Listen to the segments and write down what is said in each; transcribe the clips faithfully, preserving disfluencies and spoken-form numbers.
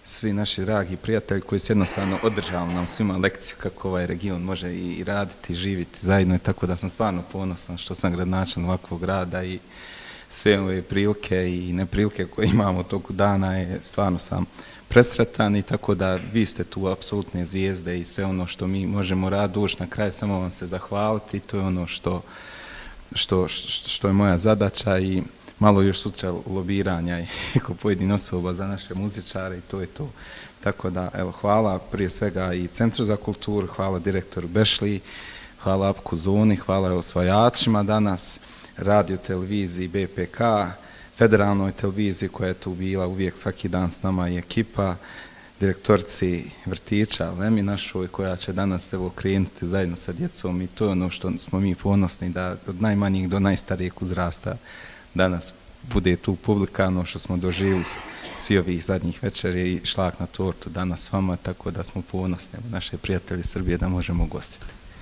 svi naši dragi prijatelji koji su jednostavno održali nam svima lekciju kako ovaj region može i raditi, i živjeti zajedno, i tako da sam stvarno ponosan što sam gradonačelnik ovakvog grada i sve ove prilike i neprilike koje imamo toku dana, je stvarno sam presretan, i tako da vi ste tu apsolutne zvijezde i sve ono što mi možemo raditi, doći na kraj samo vam se zahvaliti, to je ono što, što, što je moja zadaća, i malo još sutra lobiranja i kod pojedinih osoba za naše muzičare, i to je to. Tako da, evo, hvala prije svega i Centru za kulturu, hvala direktoru Bešli, hvala Apku Zoni, hvala osvajačima danas, radio televiziji B P K, federalnoj televiziji koja je tu bila uvijek svaki dan s nama, i ekipa, direktorici vrtića Lemi našoj koja će danas evo krenuti zajedno sa djecom, i to je ono što smo mi ponosni, da od najmanjih do najstarijeg uzrasta danas bude tu publika, ono što smo doživjeli svi ovih zadnjih večeri i šlag na tortu danas s vama, tako da smo ponosni naše prijatelji Srbije da možemo gostiti.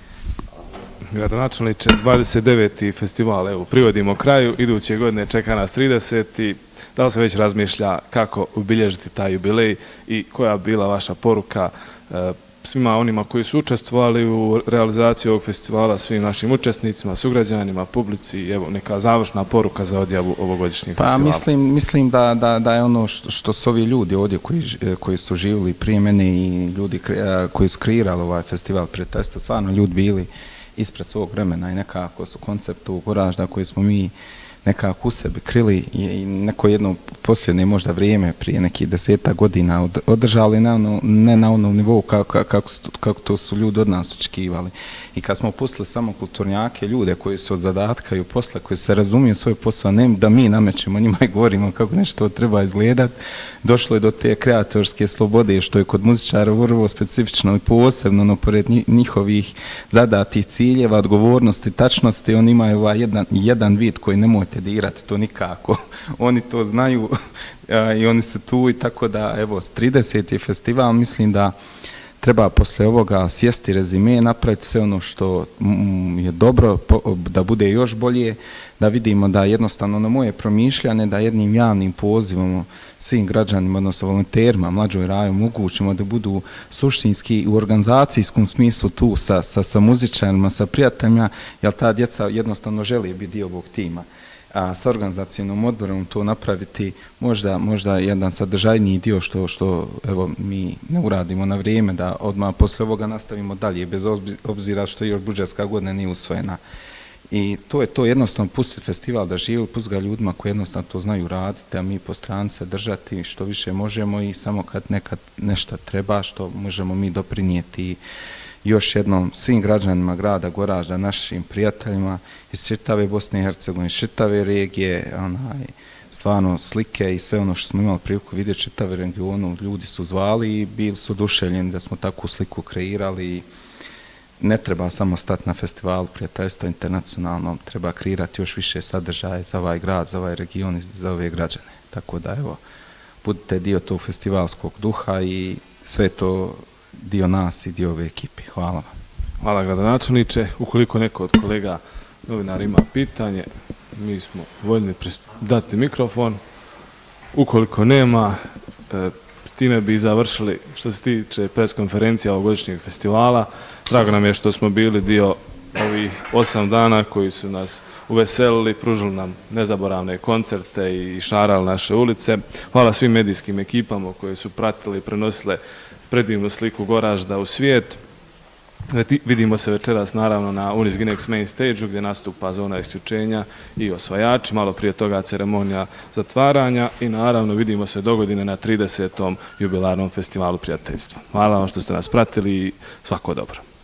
Gradonačelniče, dvadeset deveti festival, evo, privodimo kraju, iduće godine čeka nas trideseti. Da li se već razmišlja kako obilježiti taj jubilej i koja bi bila vaša poruka e, svima onima koji su učestvovali u realizaciji ovog festivala, svim našim učesnicima, sugrađanima, publici, i evo neka završna poruka za odjavu ovogodišnjeg festivala? Pa mislim, mislim da, da, da je ono što, što su ovi ljudi ovdje koji, koji su živjeli prije mene i ljudi koji su kreirali ovaj festival prijateljstva, stvarno ljudi bili ispred svog vremena, i nekako su konceptu Goražda koji smo mi nekako u sebi krili i neko jedno posljednje možda vrijeme prije nekih deseta godina održali na ono, ne na onom nivou kako, kako, kako to su ljudi od nas očekivali. I kad smo pustili samo kulturnjake, ljude koji su od zadatka i od posla, koji se razumiju svoj posao, ne da mi namećemo njima i govorimo kako nešto treba izgledat, došlo je do te kreatorske slobode, što je kod muzičara vrlo specifično i posebno, no pored njihovih zadatih ciljeva, odgovornosti, tačnosti, oni imaju ovaj jedan, jedan vid koji ne možete dirati, to nikako. Oni to znaju i oni su tu, i tako da, evo, trideseti festival, mislim da treba posle ovoga sjesti rezime, napraviti sve ono što je dobro, da bude još bolje, da vidimo da jednostavno na moje promišljanje, da jednim javnim pozivom svim građanima, odnosno volonterima, mlađoj raju, mogućimo da budu suštinski u organizacijskom smislu tu sa, sa, sa muzičarima, sa prijateljima, jer ta djeca jednostavno žele biti dio ovog tima. A sa organizacijnom odborom to napraviti možda, možda jedan sadržajniji dio što, što evo, mi ne uradimo na vrijeme, da odmah posle ovoga nastavimo dalje, bez obzira što još budžetska godina nije usvojena. I to je to, jednostavno pustiti festival da živi, pustiti ga ljudima koji jednostavno to znaju raditi, a mi po strance držati što više možemo, i samo kad nekad nešto treba što možemo mi doprinijeti. Još jednom svim građanima grada Goražda, našim prijateljima iz čitave Bosne i Hercegovine, čitave regije, onaj, stvarno slike i sve ono što smo imali priliku vidjeti čitave regionu, ljudi su zvali i bili su oduševljeni da smo takvu sliku kreirali. Ne treba samo stati na festivalu prijateljstva internacionalnom, treba kreirati još više sadržaja za ovaj grad, za ovaj region i za ove građane. Tako da, evo, budite dio tog festivalskog duha i sve to dio nas i dio ove ekipe. Hvala vam. Hvala, gradonačelniče. Ukoliko neko od kolega novinara ima pitanje, mi smo voljni dati mikrofon. Ukoliko nema, s time bi završili što se tiče pres konferencija ovogodišnjeg festivala. Drago nam je što smo bili dio ovih osam dana koji su nas uveselili, pružili nam nezaboravne koncerte i šarali naše ulice. Hvala svim medijskim ekipama koje su pratili i prenosile predivnu sliku Goražda u svijet. Vidimo se večeras naravno na Unis Ginex Main Stage-u gdje nastupa Zona isključenja i osvajači, malo prije toga ceremonija zatvaranja, i naravno vidimo se dogodine na tridesetom jubilarnom festivalu prijateljstva. Hvala vam što ste nas pratili i svako dobro.